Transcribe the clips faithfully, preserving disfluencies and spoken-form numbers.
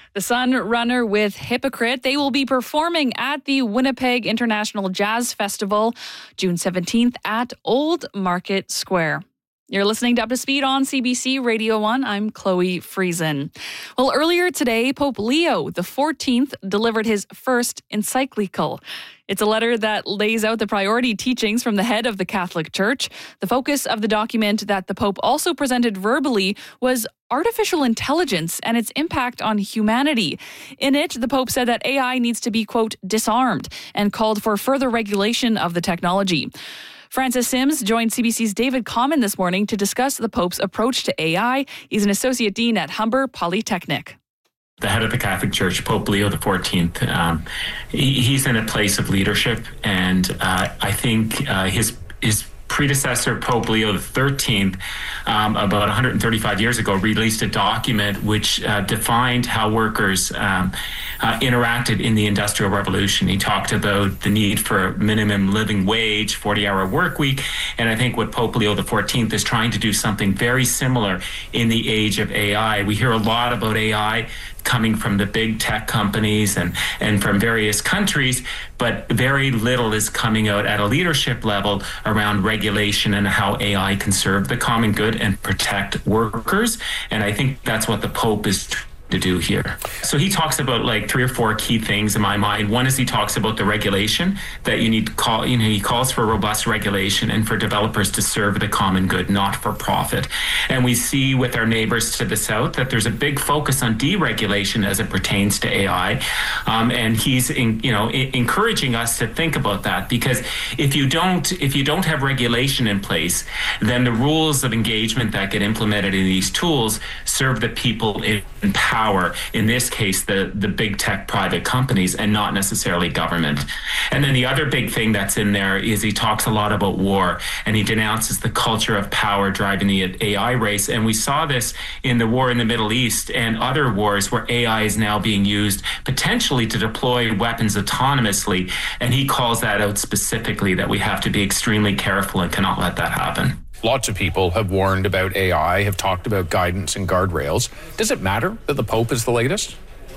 The Sun Runner with Hypocrite. They will be performing at the Winnipeg International Jazz Festival June seventeenth at Old Market Square. You're listening to Up to Speed on C B C Radio one. I'm Chloe Friesen. Well, earlier today, Pope Leo the fourteenth delivered his first encyclical. It's a letter that lays out the priority teachings from the head of the Catholic Church. The focus of the document that the Pope also presented verbally was artificial intelligence and its impact on humanity. In it, the Pope said that A I needs to be, quote, disarmed, and called for further regulation of the technology. Francis Sims joined C B C's David Common this morning to discuss the Pope's approach to A I. He's an associate dean at Humber Polytechnic. The head of the Catholic Church, Pope Leo the fourteenth, um, he, he's in a place of leadership, and uh, I think uh, his his predecessor, Pope Leo the thirteenth, um, about one hundred thirty-five years ago, released a document which uh, defined how workers um, uh, interacted in the Industrial Revolution. He talked about the need for minimum living wage, forty-hour work week, and I think what Pope Leo the fourteenth is trying to do something very similar in the age of A I. We hear a lot about A I coming from the big tech companies and, and from various countries, but very little is coming out at a leadership level around regulation and how A I can serve the common good and protect workers. And I think that's what the Pope is to do here. So he talks about like three or four key things in my mind. One is he talks about the regulation that you need to call, you know, he calls for robust regulation and for developers to serve the common good, not for profit. And we see with our neighbors to the south that there's a big focus on deregulation as it pertains to A I. Um, and he's, in, you know, I- encouraging us to think about that, because if you don't, if you don't have regulation in place, then the rules of engagement that get implemented in these tools serve the people in power. Power, in this case, the, the big tech private companies, and not necessarily government. And then the other big thing that's in there is he talks a lot about war, and he denounces the culture of power driving the A I race. And we saw this in the war in the Middle East and other wars where A I is now being used potentially to deploy weapons autonomously. And he calls that out specifically, that we have to be extremely careful and cannot let that happen. Lots of people have warned about A I, have talked about guidance and guardrails. Does it matter that the Pope is the latest?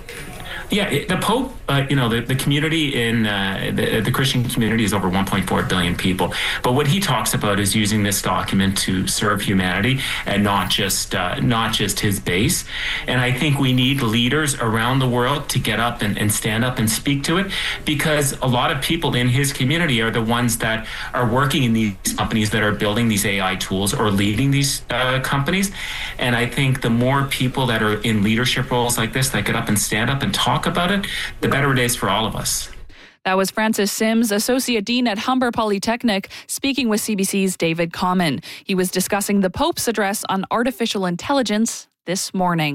Yeah, the Pope, uh, you know, the, the community in uh, the, the Christian community is over one point four billion people. But what he talks about is using this document to serve humanity and not just uh, not just his base. And I think we need leaders around the world to get up and, and stand up and speak to it, because a lot of people in his community are the ones that are working in these companies that are building these A I tools or leading these uh, companies. And I think the more people that are in leadership roles like this that get up and stand up and talk about it, the better it is for all of us. That was Francis Sims, Associate Dean at Humber Polytechnic, speaking with C B C's David Common. He was discussing the Pope's address on artificial intelligence this morning.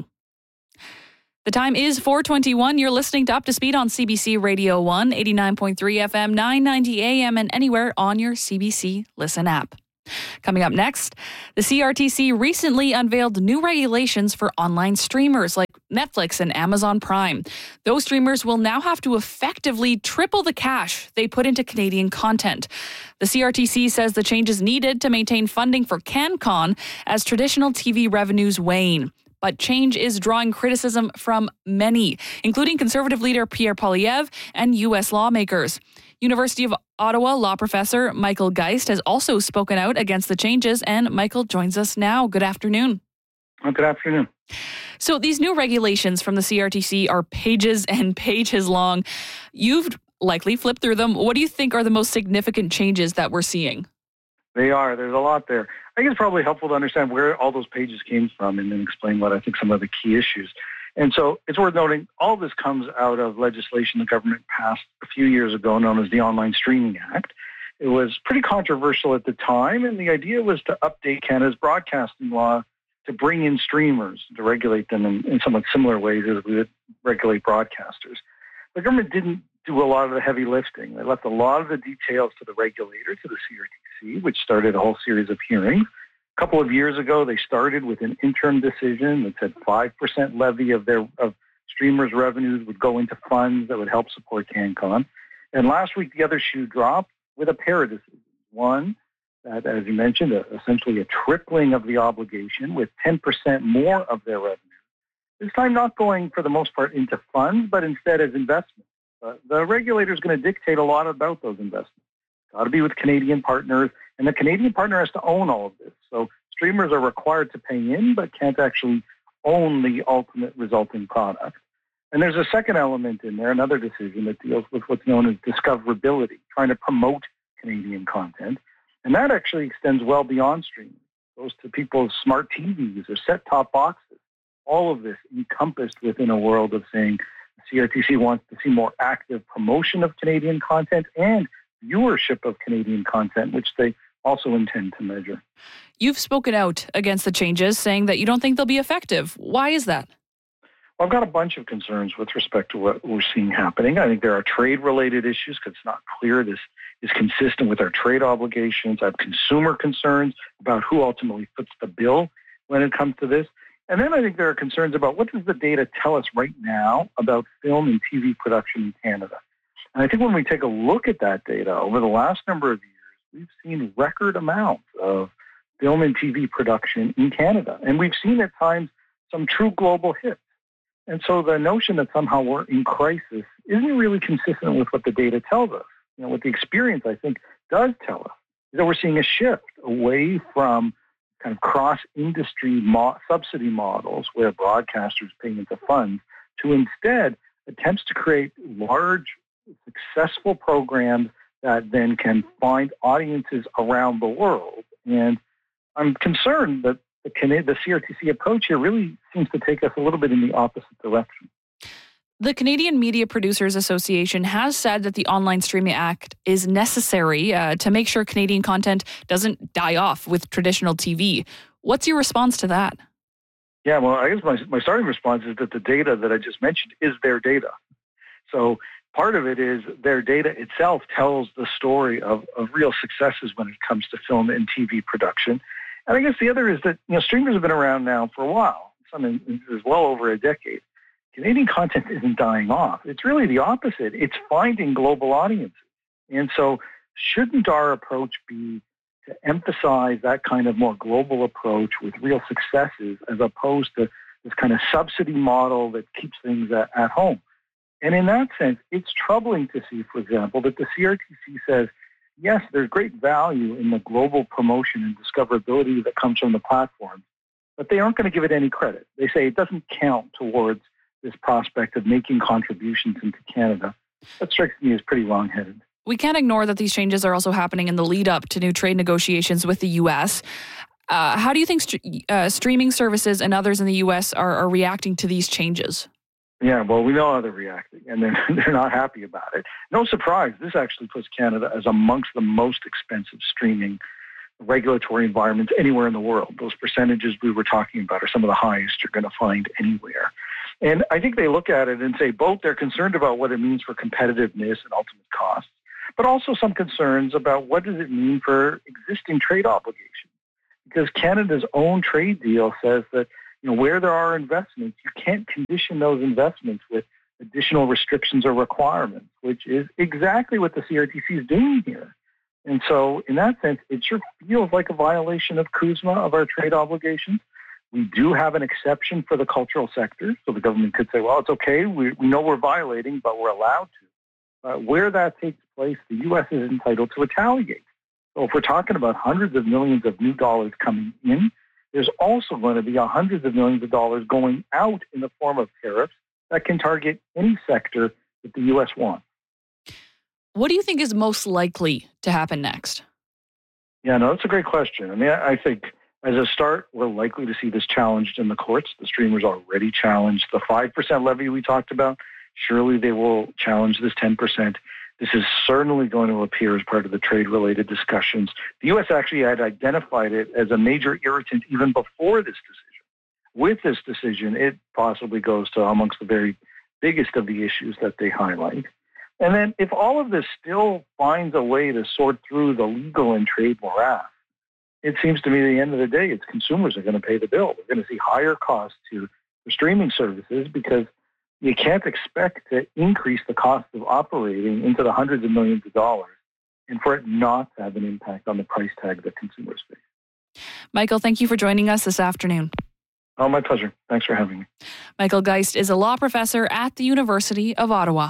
The time is four twenty-one. You're listening to Up to Speed on C B C Radio one, eighty-nine point three F M, nine ninety A M, and anywhere on your C B C Listen app. Coming up next, the C R T C recently unveiled new regulations for online streamers like Netflix and Amazon Prime. Those streamers will now have to effectively triple the cash they put into Canadian content. The C R T C says the change is needed to maintain funding for CanCon as traditional T V revenues wane. But change is drawing criticism from many, including Conservative leader Pierre Poilievre and U S lawmakers. University of Ottawa law professor Michael Geist has also spoken out against the changes, and Michael joins us now. Good afternoon. Oh, good afternoon. So these new regulations from the C R T C are pages and pages long. You've likely flipped through them. What do you think are the most significant changes that we're seeing? They are. There's a lot there. I think it's probably helpful to understand where all those pages came from and then explain what I think some of the key issues. And so it's worth noting, all this comes out of legislation the government passed a few years ago known as the Online Streaming Act. It was pretty controversial at the time, and the idea was to update Canada's broadcasting law to bring in streamers, to regulate them in, in somewhat similar ways as we would regulate broadcasters. The government didn't do a lot of the heavy lifting. They left a lot of the details to the regulator, to the C R T C, which started a whole series of hearings. A couple of years ago, they started with an interim decision that said five percent levy of their of streamers' revenues would go into funds that would help support CanCon. And last week, the other shoe dropped with a pair of decisions. One, that, as you mentioned, a, essentially a tripling of the obligation with ten percent more of their revenue this time not going for the most part into funds, but instead as investments. Uh, the regulator is going to dictate a lot about those investments. Got to be with Canadian partners, and the Canadian partner has to own all of this. So streamers are required to pay in, but can't actually own the ultimate resulting product. And there's a second element in there, another decision that deals with what's known as discoverability, trying to promote Canadian content. And that actually extends well beyond streaming. It goes to people's smart T Vs or set-top boxes. All of this encompassed within a world of saying the C R T C wants to see more active promotion of Canadian content and viewership of Canadian content, which they also intend to measure. You've spoken out against the changes, saying that you don't think they'll be effective. Why is that? Well, I've got a bunch of concerns with respect to what we're seeing happening. I think there are trade-related issues because it's not clear this is consistent with our trade obligations. I have consumer concerns about who ultimately foots the bill when it comes to this. And then I think there are concerns about what does the data tell us right now about film and T V production in Canada. And I think when we take a look at that data over the last number of years, we've seen record amounts of film and T V production in Canada. And we've seen at times some true global hits. And so the notion that somehow we're in crisis isn't really consistent with what the data tells us. You know, what the experience, I think, does tell us is that we're seeing a shift away from kind of cross-industry mo- subsidy models where broadcasters pay into funds to instead attempts to create large, successful programs that then can find audiences around the world. And I'm concerned that the, Can- the C R T C approach here really seems to take us a little bit in the opposite direction. The Canadian Media Producers Association has said that the Online Streaming Act is necessary uh, to make sure Canadian content doesn't die off with traditional T V. What's your response to that? Yeah, well, I guess my, my starting response is that the data that I just mentioned is their data. So part of it is their data itself tells the story of, of real successes when it comes to film and T V production. And I guess the other is that, you know, streamers have been around now for a while. Some is well over a decade. Canadian content isn't dying off. It's really the opposite. It's finding global audiences. And so shouldn't our approach be to emphasize that kind of more global approach with real successes as opposed to this kind of subsidy model that keeps things at, at home? And in that sense, it's troubling to see, for example, that the C R T C says, yes, there's great value in the global promotion and discoverability that comes from the platform, but they aren't going to give it any credit. They say it doesn't count towards this prospect of making contributions into Canada. That strikes me as pretty wrong-headed. We can't ignore that these changes are also happening in the lead up to new trade negotiations with the U S. Uh, how do you think st- uh, streaming services and others in the U S are, are reacting to these changes? Yeah, well, we know how they're reacting, and they're, they're not happy about it. No surprise, this actually puts Canada as amongst the most expensive streaming regulatory environments anywhere in the world. Those percentages we were talking about are some of the highest you're going to find anywhere. And I think they look at it and say both they're concerned about what it means for competitiveness and ultimate costs, but also some concerns about what does it mean for existing trade obligations. Because Canada's own trade deal says that, you know, where there are investments, you can't condition those investments with additional restrictions or requirements, which is exactly what the C R T C is doing here. And so in that sense, it sure feels like a violation of C U S M A, of our trade obligations. We do have an exception for the cultural sector. So the government could say, well, it's okay. We, we know we're violating, but we're allowed to. Uh, where that takes place, the U S is entitled to retaliate. So if we're talking about hundreds of millions of new dollars coming in, there's also going to be hundreds of millions of dollars going out in the form of tariffs that can target any sector that the U S wants. What do you think is most likely to happen next? Yeah, no, that's a great question. I mean, I think as a start, we're likely to see this challenged in the courts. The streamers already challenged the five percent levy we talked about. Surely they will challenge this ten percent. This is certainly going to appear as part of the trade-related discussions. The U S actually had identified it as a major irritant even before this decision. With this decision, it possibly goes to amongst the very biggest of the issues that they highlight. And then if all of this still finds a way to sort through the legal and trade morass, it seems to me at the end of the day, it's consumers are going to pay the bill. We're going to see higher costs to the streaming services because you can't expect to increase the cost of operating into the hundreds of millions of dollars and for it not to have an impact on the price tag that consumers face. Michael, thank you for joining us this afternoon. Oh, my pleasure. Thanks for having me. Michael Geist is a law professor at the University of Ottawa.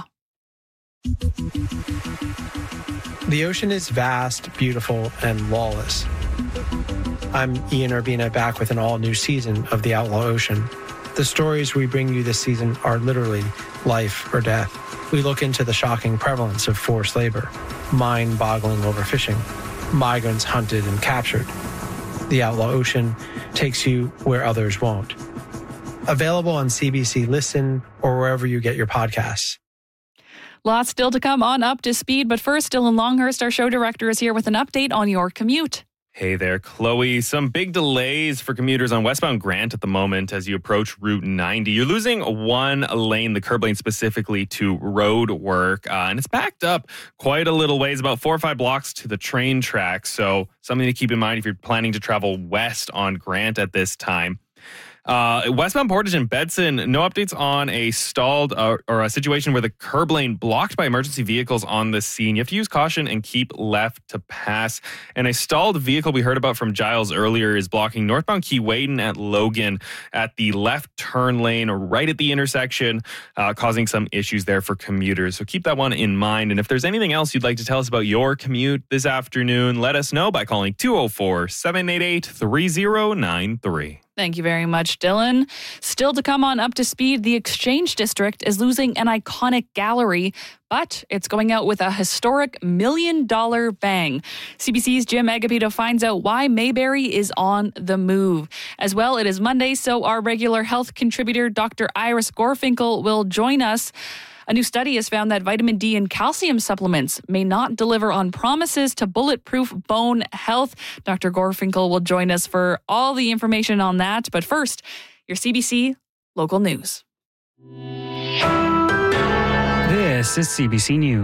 The ocean is vast, beautiful, and lawless. I'm Ian Urbina, back with an all-new season of The Outlaw Ocean. The stories we bring you this season are literally life or death. We look into the shocking prevalence of forced labor, mind-boggling overfishing, migrants hunted and captured. The Outlaw Ocean takes you where others won't. Available on C B C Listen or wherever you get your podcasts. Lots still to come on Up to Speed, but first, Dylan Longhurst, our show director, is here with an update on your commute. Hey there, Chloe. Some big delays for commuters on westbound Grant at the moment as you approach Route ninety. You're losing one lane, the curb lane specifically, to road work, uh, and it's backed up quite a little ways, about four or five blocks to the train track. So something to keep in mind if you're planning to travel west on Grant at this time. Uh, westbound Portage and Bedson, no updates on a stalled uh, or a situation where the curb lane blocked by emergency vehicles on the scene. You have to use caution and keep left to pass. And a stalled vehicle we heard about from Giles earlier is blocking northbound Keewaydin at Logan at the left turn lane right at the intersection, uh, causing some issues there for commuters. So keep that one in mind. And if there's anything else you'd like to tell us about your commute this afternoon, let us know by calling two oh four, seven eight eight, three oh nine three. Thank you very much, Dylan. Still to come on Up to Speed, the Exchange District is losing an iconic gallery, but it's going out with a historic million-dollar bang. C B C's Jim Agapito finds out why Mayberry is on the move. As well, it is Monday, so our regular health contributor, Doctor Iris Gorfinkel, will join us. A new study has found that vitamin D and calcium supplements may not deliver on promises to bulletproof bone health. Doctor Gorfinkel will join us for all the information on that. But first, your C B C local news. This is C B C News.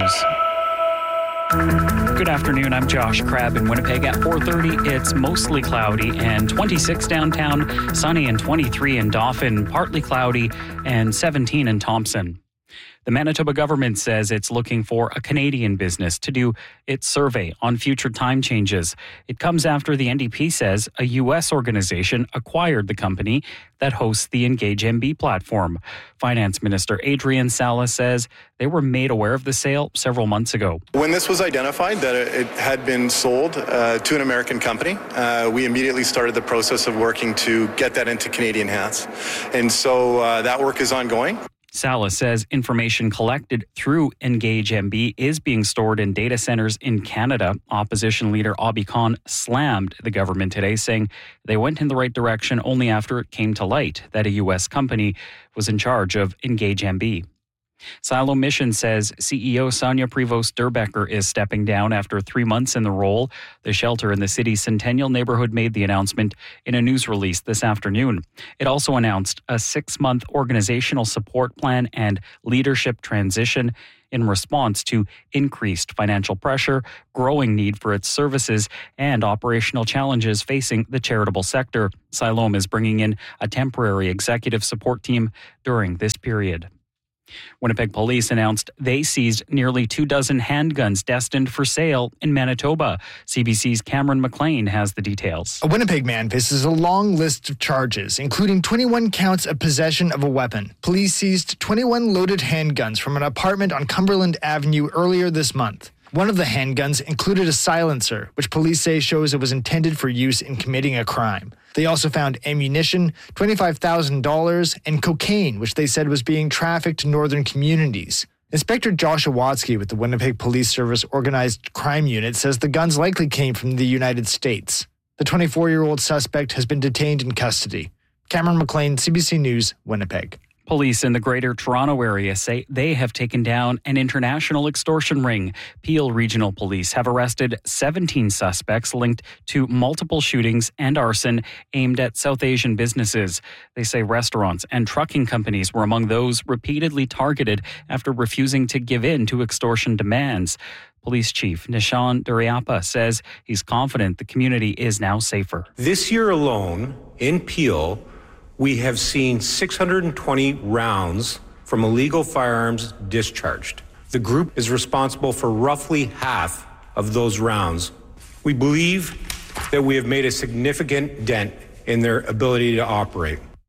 Good afternoon, I'm Josh Crabb in Winnipeg. At four thirty, it's mostly cloudy and twenty-six downtown, sunny and twenty-three in Dauphin, partly cloudy and seventeen in Thompson. The Manitoba government says it's looking for a Canadian business to do its survey on future time changes. It comes after the N D P says a U S organization acquired the company that hosts the Engage M B platform. Finance Minister Adrian Salas says they were made aware of the sale several months ago. When this was identified that it had been sold uh, to an American company, uh, we immediately started the process of working to get that into Canadian hands. And so uh, that work is ongoing. Salas says information collected through Engage M B is being stored in data centers in Canada. Opposition leader Obby Khan slammed the government today, saying they went in the right direction only after it came to light that a U S company was in charge of Engage M B. Silo Mission says C E O Sonia Prevost-Durbecker is stepping down after three months in the role. The shelter in the city's Centennial neighborhood made the announcement in a news release this afternoon. It also announced a six-month organizational support plan and leadership transition in response to increased financial pressure, growing need for its services, and operational challenges facing the charitable sector. Siloam is bringing in a temporary executive support team during this period. Winnipeg police announced they seized nearly two dozen handguns destined for sale in Manitoba. C B C's Cameron McLean has the details. A Winnipeg man faces a long list of charges, including twenty-one counts of possession of a weapon. Police seized twenty-one loaded handguns from an apartment on Cumberland Avenue earlier this month. One of the handguns included a silencer, which police say shows it was intended for use in committing a crime. They also found ammunition, twenty-five thousand dollars, and cocaine, which they said was being trafficked to northern communities. Inspector Josh Awatsky with the Winnipeg Police Service Organized Crime Unit says the guns likely came from the United States. The twenty-four-year-old suspect has been detained in custody. Cameron McLean, C B C News, Winnipeg. Police in the Greater Toronto Area say they have taken down an international extortion ring. Peel Regional Police have arrested seventeen suspects linked to multiple shootings and arson aimed at South Asian businesses. They say restaurants and trucking companies were among those repeatedly targeted after refusing to give in to extortion demands. Police Chief Nishan Duriappa says he's confident the community is now safer. This year alone, in Peel, we have seen six hundred twenty rounds from illegal firearms discharged. The group is responsible for roughly half of those rounds. We believe that we have made a significant dent in their ability to operate.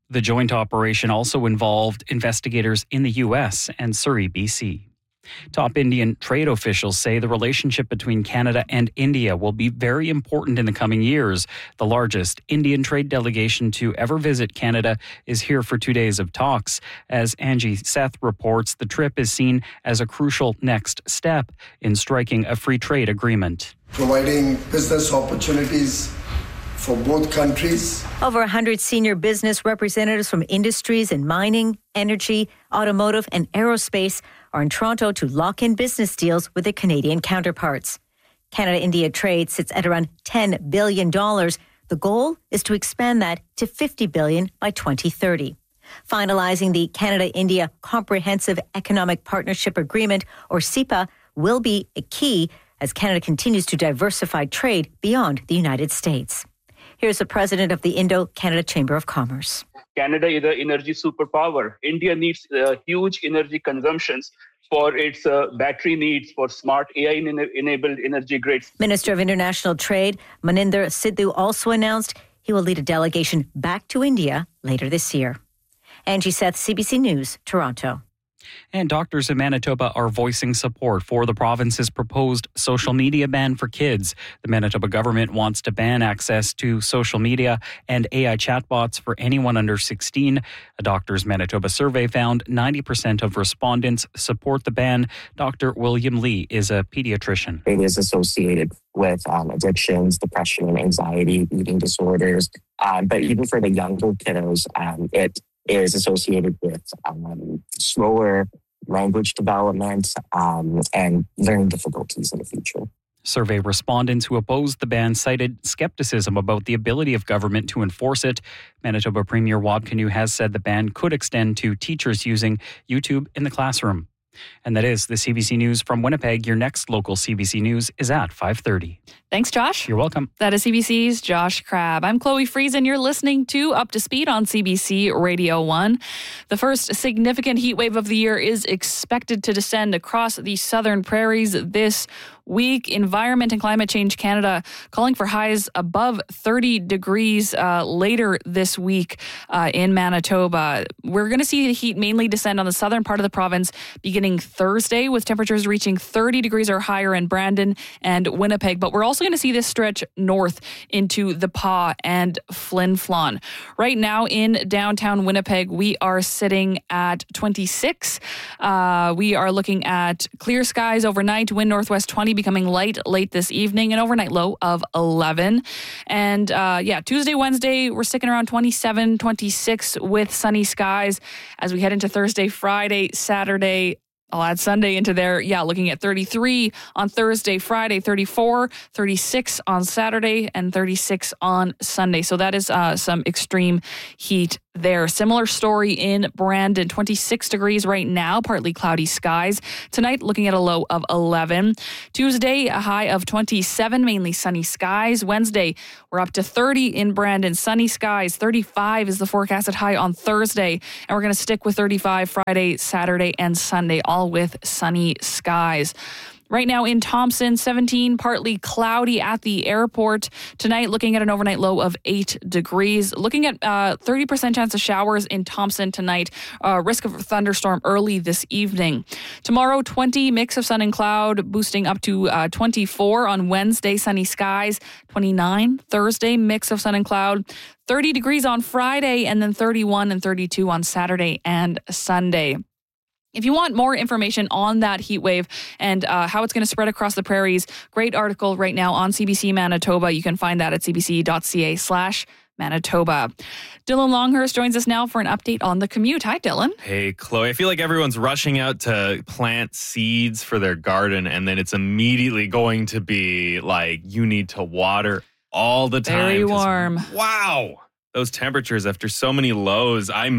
The joint operation also involved investigators in the U S and Surrey, B C. Top Indian trade officials say the relationship between Canada and India will be very important in the coming years. The largest Indian trade delegation to ever visit Canada is here for two days of talks. As Angie Seth reports, the trip is seen as a crucial next step in striking a free trade agreement. Providing business opportunities for both countries. Over one hundred senior business representatives from industries in mining, energy, automotive, and aerospace are in Toronto to lock in business deals with their Canadian counterparts. Canada-India trade sits at around ten billion dollars. The goal is to expand that to fifty billion dollars by twenty thirty. Finalizing the Canada-India Comprehensive Economic Partnership Agreement, or C E P A, will be a key as Canada continues to diversify trade beyond the United States. Here's the president of the Indo-Canada Chamber of Commerce. Canada is an energy superpower. India needs uh, huge energy consumptions for its uh, battery needs, for smart A I-enabled energy grids. Minister of International Trade, Maninder Sidhu, also announced he will lead a delegation back to India later this year. Angie Seth, C B C News, Toronto. And doctors in Manitoba are voicing support for the province's proposed social media ban for kids. The Manitoba government wants to ban access to social media and A I chatbots for anyone under sixteen. A Doctors Manitoba survey found ninety percent of respondents support the ban. Doctor William Lee is a pediatrician. It is associated with um, addictions, depression, and anxiety, eating disorders. Um, but even for the younger kiddos, um, it is associated with um, slower language development um, and learning difficulties in the future. Survey respondents who opposed the ban cited skepticism about the ability of government to enforce it. Manitoba Premier Wab Kinew has said the ban could extend to teachers using YouTube in the classroom. And that is the C B C News from Winnipeg. Your next local C B C News is at five thirty. Thanks, Josh. You're welcome. That is C B C's Josh Crabb. I'm Chloe Friesen. You're listening to Up to Speed on C B C Radio one. The first significant heat wave of the year is expected to descend across the southern prairies this week. Environment and Climate Change Canada calling for highs above thirty degrees uh, later this week uh, in Manitoba. We're going to see the heat mainly descend on the southern part of the province beginning Thursday, with temperatures reaching thirty degrees or higher in Brandon and Winnipeg. But we're also going to see this stretch north into the Pas and Flin Flon. Right now in downtown Winnipeg, we are sitting at twenty-six. Uh, we are looking at clear skies overnight, wind northwest twenty, becoming light late this evening, an overnight low of eleven. And uh, yeah, Tuesday, Wednesday, we're sticking around twenty-seven, twenty-six with sunny skies. As we head into Thursday, Friday, Saturday, I'll add Sunday into there. Yeah, looking at thirty-three on Thursday, Friday, thirty-four, thirty-six on Saturday, and thirty-six on Sunday. So that is uh, some extreme heat there. Similar story in Brandon, twenty-six degrees right now, partly cloudy skies. Tonight, looking at a low of eleven. Tuesday, a high of twenty-seven, mainly sunny skies. Wednesday, we're up to thirty in Brandon, sunny skies. thirty-five is the forecasted high on Thursday. And we're going to stick with thirty-five Friday, Saturday, and Sunday, all with sunny skies. Right now in Thompson, seventeen, partly cloudy at the airport. Tonight, looking at an overnight low of eight degrees. Looking at uh, thirty percent chance of showers in Thompson tonight. Uh, risk of a thunderstorm early this evening. Tomorrow, twenty, mix of sun and cloud, boosting up to uh, twenty-four on Wednesday, sunny skies. twenty-nine, Thursday, mix of sun and cloud. thirty degrees on Friday, and then thirty-one and thirty-two on Saturday and Sunday. If you want more information on that heat wave and uh, how it's going to spread across the prairies, great article right now on C B C Manitoba. You can find that at cbc.ca slash Manitoba. Dylan Longhurst joins us now for an update on the commute. Hi, Dylan. Hey, Chloe. I feel like everyone's rushing out to plant seeds for their garden, and then it's immediately going to be like you need to water all the time. Very warm. Wow. Those temperatures after so many lows. I'm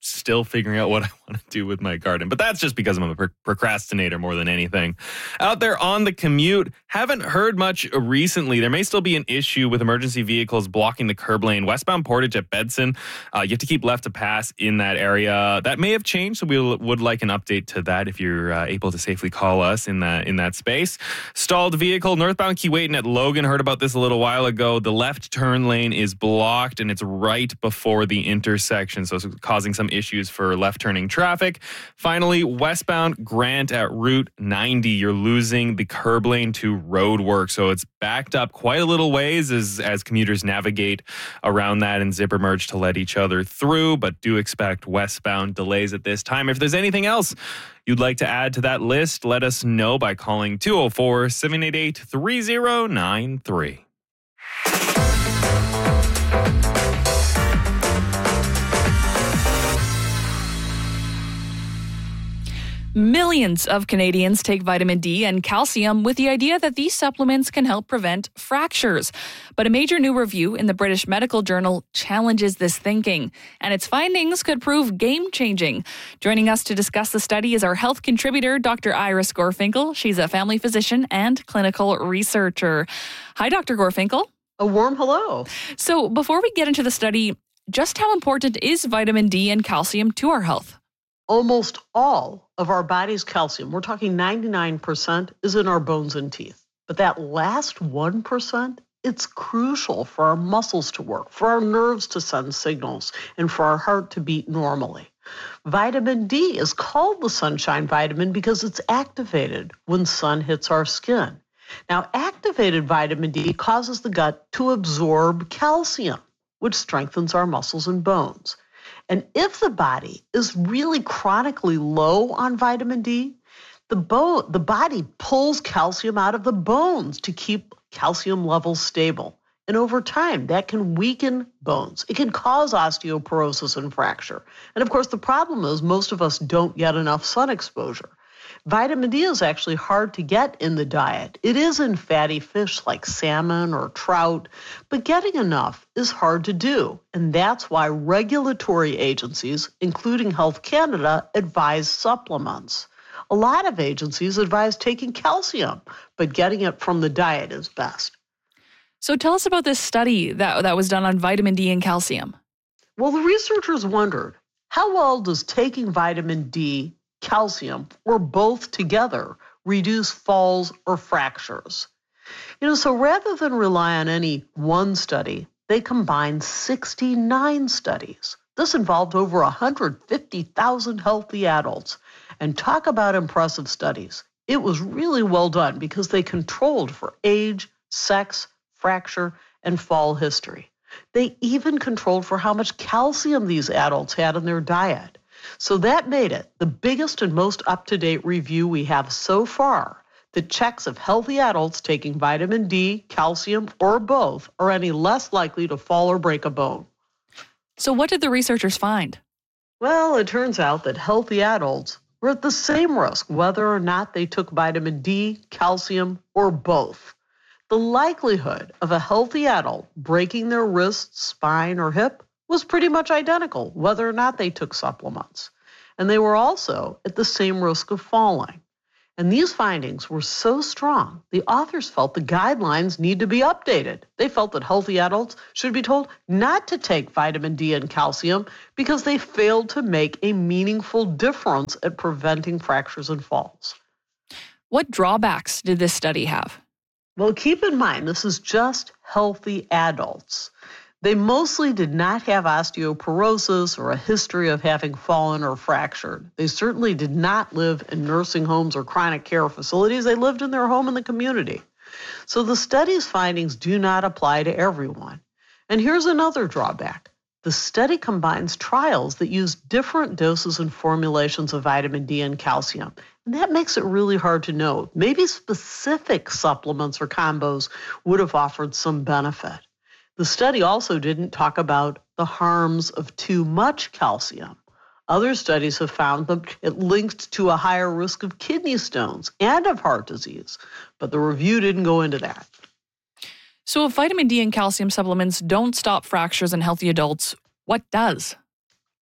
still figuring out what I want to do with my garden. But that's just because I'm a pro- procrastinator more than anything. Out there on the commute, haven't heard much recently. There may still be an issue with emergency vehicles blocking the curb lane. Westbound Portage at Bedson, uh, you have to keep left to pass in that area. That may have changed, so we would like an update to that if you're uh, able to safely call us in that, in that space. Stalled vehicle, northbound Keewatin at Logan. Heard about this a little while ago. The left turn lane is blocked, and it's right before the intersection, so it's causing some issues for left turning traffic. Finally, westbound Grant at Route ninety. You're losing the curb lane to road work, so it's backed up quite a little ways as, as commuters navigate around that and zipper merge to let each other through, but do expect westbound delays at this time. If there's anything else you'd like to add to that list, let us know by calling two oh four, seven eight eight, three oh nine three. Millions of Canadians take vitamin D and calcium with the idea that these supplements can help prevent fractures. But a major new review in the British Medical Journal challenges this thinking, and its findings could prove game-changing. Joining us to discuss the study is our health contributor, Doctor Iris Gorfinkel. She's a family physician and clinical researcher. Hi, Doctor Gorfinkel. A warm hello. So before we get into the study, just how important is vitamin D and calcium to our health? Almost all of our body's calcium, we're talking ninety-nine percent, is in our bones and teeth. But that last one percent, it's crucial for our muscles to work, for our nerves to send signals, and for our heart to beat normally. Vitamin D is called the sunshine vitamin because it's activated when sun hits our skin. Now, activated vitamin D causes the gut to absorb calcium, which strengthens our muscles and bones. And if the body is really chronically low on vitamin D, the, bone, the body pulls calcium out of the bones to keep calcium levels stable. And over time, that can weaken bones. It can cause osteoporosis and fracture. And of course, the problem is most of us don't get enough sun exposure. Vitamin D is actually hard to get in the diet. It is in fatty fish like salmon or trout, but getting enough is hard to do. And that's why regulatory agencies, including Health Canada, advise supplements. A lot of agencies advise taking calcium, but getting it from the diet is best. So tell us about this study that, that was done on vitamin D and calcium. Well, the researchers wondered, how well does taking vitamin D, calcium, or both together reduce falls or fractures? You know, so rather than rely on any one study, they combined sixty-nine studies. This involved over one hundred fifty thousand healthy adults. And talk about impressive studies. It was really well done because they controlled for age, sex, fracture, and fall history. They even controlled for how much calcium these adults had in their diet. So that made it the biggest and most up-to-date review we have so far that checks if healthy adults taking vitamin D, calcium, or both are any less likely to fall or break a bone. So what did the researchers find? Well, it turns out that healthy adults were at the same risk whether or not they took vitamin D, calcium, or both. The likelihood of a healthy adult breaking their wrist, spine, or hip was pretty much identical whether or not they took supplements. And they were also at the same risk of falling. And these findings were so strong, the authors felt the guidelines need to be updated. They felt that healthy adults should be told not to take vitamin D and calcium because they failed to make a meaningful difference at preventing fractures and falls. What drawbacks did this study have? Well, keep in mind, this is just healthy adults. They mostly did not have osteoporosis or a history of having fallen or fractured. They certainly did not live in nursing homes or chronic care facilities. They lived in their home in the community. So the study's findings do not apply to everyone. And here's another drawback. The study combines trials that use different doses and formulations of vitamin D and calcium. And that makes it really hard to know. Maybe specific supplements or combos would have offered some benefit. The study also didn't talk about the harms of too much calcium. Other studies have found that it linked to a higher risk of kidney stones and of heart disease, but the review didn't go into that. So if vitamin D and calcium supplements don't stop fractures in healthy adults, what does?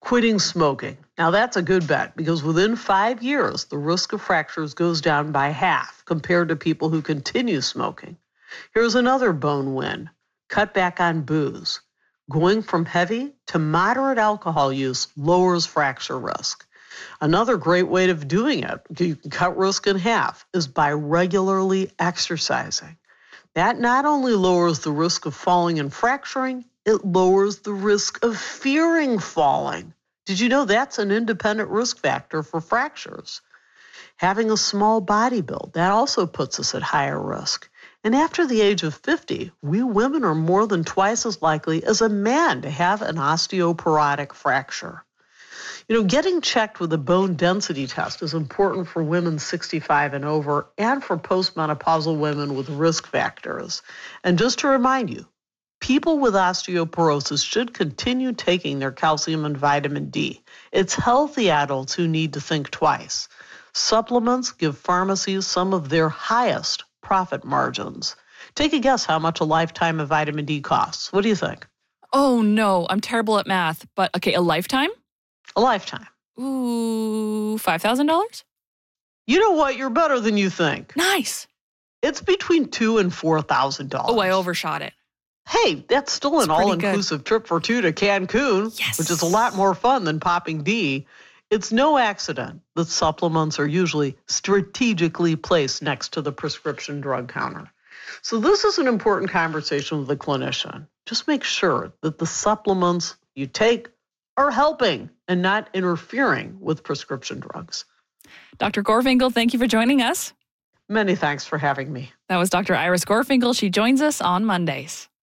Quitting smoking. Now that's a good bet because within five years, the risk of fractures goes down by half compared to people who continue smoking. Here's another bone win. Cut back on booze. Going from heavy to moderate alcohol use lowers fracture risk. Another great way of doing it, you can cut risk in half, is by regularly exercising. That not only lowers the risk of falling and fracturing, it lowers the risk of fearing falling. Did you know that's an independent risk factor for fractures? Having a small body build, that also puts us at higher risk. And after the age of fifty, we women are more than twice as likely as a man to have an osteoporotic fracture. You know, getting checked with a bone density test is important for women sixty-five and over and for postmenopausal women with risk factors. And just to remind you, people with osteoporosis should continue taking their calcium and vitamin D. It's healthy adults who need to think twice. Supplements give pharmacies some of their highest profit margins. Take a guess how much a lifetime of vitamin D costs. What do you think? Oh, no. I'm terrible at math. But, okay, a lifetime? A lifetime. Ooh, five thousand dollars? You know what? You're better than you think. Nice. It's between two thousand dollars and four thousand dollars. Oh, I overshot it. Hey, that's still an all-inclusive good. trip for two to Cancun, yes. which is a lot more fun than popping D. It's no accident that supplements are usually strategically placed next to the prescription drug counter. So this is an important conversation with the clinician. Just make sure that the supplements you take are helping and not interfering with prescription drugs. Doctor Gorfinkel, thank you for joining us. Many thanks for having me. That was Doctor Iris Gorfinkel. She joins us on Mondays.